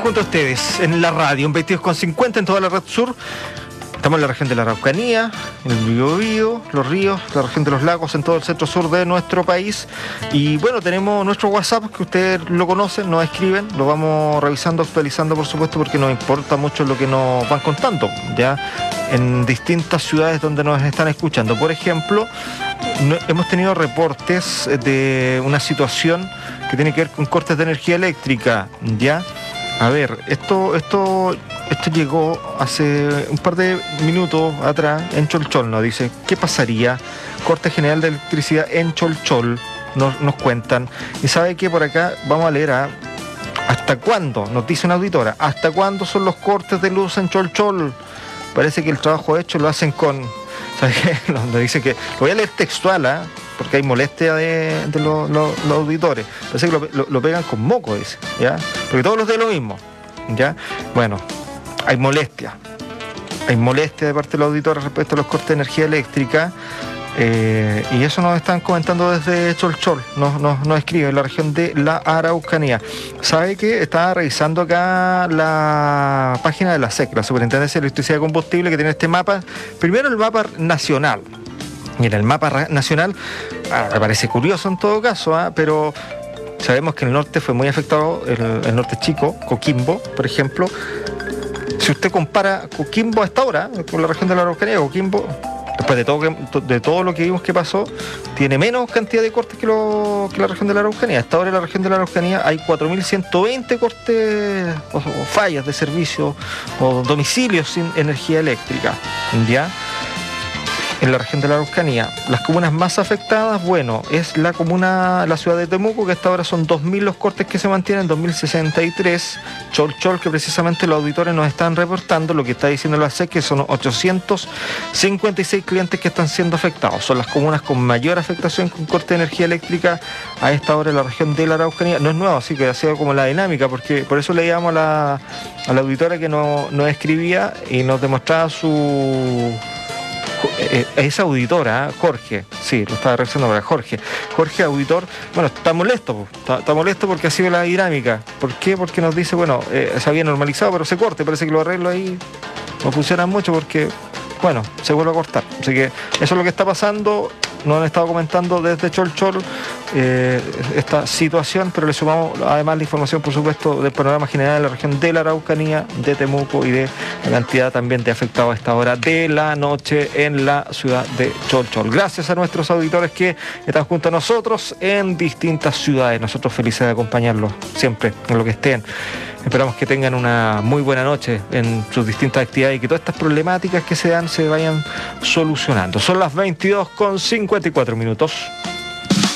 junto a ustedes en la radio, en 22,50 en toda la red sur. Estamos en la región de la Araucanía, en el Biobío, los ríos, la región de los lagos, en todo el centro sur de nuestro país. Y bueno, tenemos nuestro WhatsApp, que ustedes lo conocen, nos escriben, lo vamos revisando, actualizando, por supuesto, porque nos importa mucho lo que nos van contando, ya en distintas ciudades donde nos están escuchando. Por ejemplo, hemos tenido reportes de una situación que tiene que ver con cortes de energía eléctrica, ya. A ver, esto llegó hace un par de minutos atrás en Cholchol, nos dice, ¿qué pasaría? Corte general de electricidad en Cholchol, nos cuentan. Y sabe que por acá vamos a leer ¿hasta cuándo? Nos dice una auditora, ¿hasta cuándo son los cortes de luz en Cholchol? Parece que el trabajo hecho lo hacen con... ¿Sabe qué? Nos dice que... Lo voy a leer textual, porque hay molestia de los auditores. Parece que lo pegan con moco, dice, ¿ya? Porque todos los de lo mismo, ¿ya? Bueno, hay molestia de parte de los auditores respecto a los cortes de energía eléctrica, y eso nos están comentando desde Cholchol, nos escribe en la región de la Araucanía. ¿Sabe qué? Estaba revisando acá la página de la SEC, la Superintendencia de Electricidad y Combustible, que tiene este mapa, primero el mapa nacional. Y en el mapa nacional, me parece curioso en todo caso, pero sabemos que el norte fue muy afectado, el norte chico, Coquimbo, por ejemplo. Si usted compara Coquimbo a esta hora con la región de la Araucanía, Coquimbo, después de todo lo que vimos que pasó, tiene menos cantidad de cortes que la región de la Araucanía. Hasta ahora en la región de la Araucanía hay 4.120 cortes o fallas de servicio o domicilios sin energía eléctrica, ¿ya? En la región de la Araucanía, las comunas más afectadas, bueno, es la ciudad de Temuco, que hasta ahora son 2.000 los cortes que se mantienen, 2.063, Cholchol, que precisamente los auditores nos están reportando, lo que está diciendo la SEC, que son 856 clientes que están siendo afectados. Son las comunas con mayor afectación con corte de energía eléctrica a esta hora en la región de la Araucanía. No es nuevo, así que ha sido como la dinámica, porque por eso leíamos a la auditora que nos escribía y nos demostraba esa auditora, Jorge, sí, lo estaba revisando para Jorge, auditor, bueno, está molesto porque ha sido la dinámica. ¿Por qué? Porque nos dice, bueno, se había normalizado, pero se corte, parece que los arreglos ahí no funcionan mucho porque, bueno, se vuelve a cortar. Así que eso es lo que está pasando. Nos han estado comentando desde Cholchol esta situación, pero le sumamos además la información, por supuesto, del panorama general de la región de la Araucanía, de Temuco y de la cantidad también de afectados a esta hora de la noche en la ciudad de Cholchol. Gracias a nuestros auditores que están junto a nosotros en distintas ciudades. Nosotros felices de acompañarlos siempre en lo que estén. Esperamos que tengan una muy buena noche en sus distintas actividades y que todas estas problemáticas que se dan se vayan solucionando. Son las 22:54 minutos.